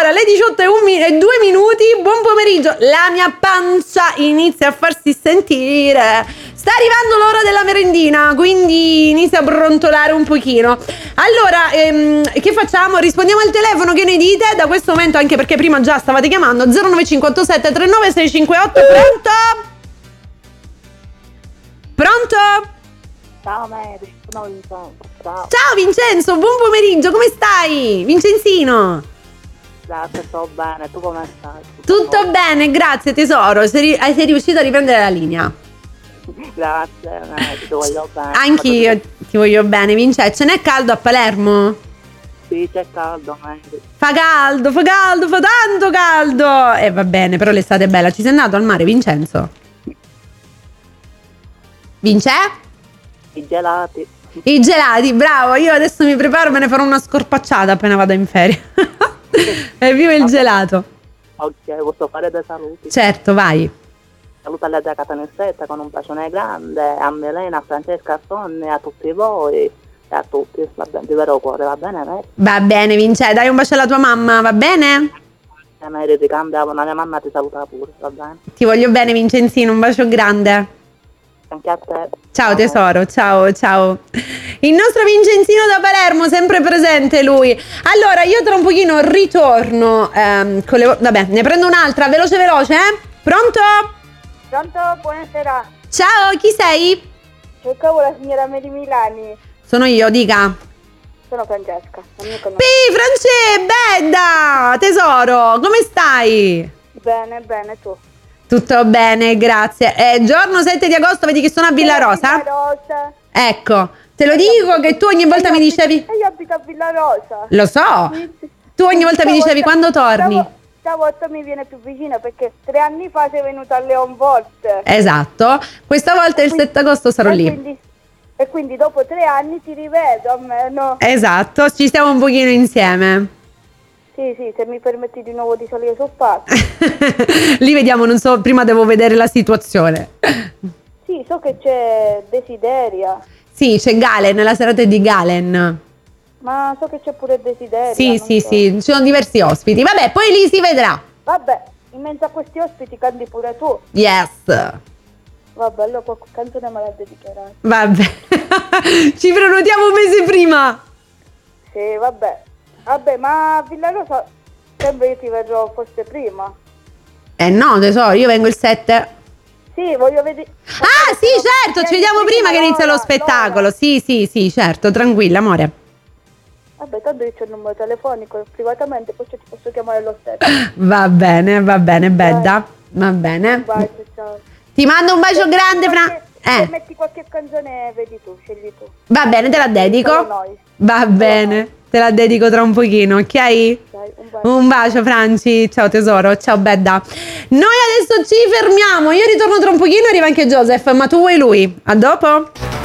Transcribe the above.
Allora, le 18:02 minuti, buon pomeriggio. La mia pancia inizia a farsi sentire. Sta arrivando l'ora della merendina, quindi inizia a brontolare un pochino. Allora, che facciamo? Rispondiamo al telefono, che ne dite? Da questo momento, anche perché prima già stavate chiamando, 0957 39 658. Pronto? Pronto? Ciao Mary, sono Vincenzo. Ciao Vincenzo, buon pomeriggio, come stai? Vincenzino? Grazie, sto bene, tu come stai? Tutto bene, grazie tesoro, sei riuscito a riprendere la linea. Grazie Mary, ti voglio bene. Anch'io ti voglio bene, Vincenzo. Ce n'è caldo a Palermo? Sì, c'è caldo Mary. Fa caldo, fa tanto caldo. Va bene, però l'estate è bella. Ci sei andato al mare, Vincenzo? Vince? I gelati. I gelati, bravo. Io adesso mi preparo, me ne farò una scorpacciata appena vado in ferie. Evviva il gelato. Ok, posso fare dei saluti. Certo, vai. Saluto alla zia Catanessetta con un bacione grande, a Melena, a Francesca, a Sonne, a tutti voi e a tutti. Va bene, di vero cuore, va bene Mary? Va bene, Vince, dai un bacio alla tua mamma, va bene? Mary, ricambiamo, la mia mamma ti saluta pure, va bene? Ti voglio bene, Vincenzino, un bacio grande. Anche a te. Ciao tesoro, ciao. Il nostro Vincenzino da Palermo, sempre presente lui. Allora, io tra un pochino ritorno con le... Vabbè, ne prendo un'altra, veloce, Pronto? Pronto, buonasera. Ciao, chi sei? Cercavo la signora Mary Milani. Sono io, dica. Sono Francesca. Non mi conosco. Francesca, bella, tesoro, come stai? Bene, tu. Tutto bene, grazie. Giorno 7 di agosto, vedi che sono a Villa Rosa? Villa Rosa. Ecco, te lo dico che tu ogni volta mi dicevi... E io abito a Villa Rosa. Lo so, tu ogni volta mi dicevi quando torni. Stavolta mi viene più vicino perché 3 anni fa sei venuta a Leonvolt. Esatto, questa volta il 7 agosto sarò lì. E quindi dopo 3 anni ti rivedo almeno. Esatto, ci stiamo un pochino insieme. Sì, se mi permetti di nuovo di salire sul palco. Lì vediamo, non so, prima devo vedere la situazione. Sì, so che c'è Desideria. Sì, c'è Galen, la serata è di Galen. Ma so che c'è pure Desideria. Sì, so. ci sono diversi ospiti. Vabbè, poi lì si vedrà. Vabbè, in mezzo a questi ospiti canti pure tu. Yes. Vabbè, allora qualche canzone me la dedicherai. Vabbè, ci prenotiamo un mese prima. Sì, vabbè. Vabbè, ma a Villa Rosa sempre io ti vedrò forse prima. No, tesoro, io vengo il 7. Sì, voglio vedere. Ah, sì, certo, ci vediamo prima che inizia lo spettacolo. Sì, certo, tranquilla, amore. Vabbè, tanto io c'ho il numero telefonico privatamente, poi ti posso chiamare lo stesso. Va bene, Bedda. Va bene. Un bacio, ciao. Ti mando un bacio grande, Fra. Se metti qualche canzone, vedi tu, scegli tu. Va bene, te la dedico. Noi. Va bene, te la dedico tra un pochino, ok? Dai, un bacio, Franci. Ciao tesoro, ciao Bedda. Noi adesso ci fermiamo. Io ritorno tra un pochino, arriva anche Joseph, ma tu vuoi lui? A dopo?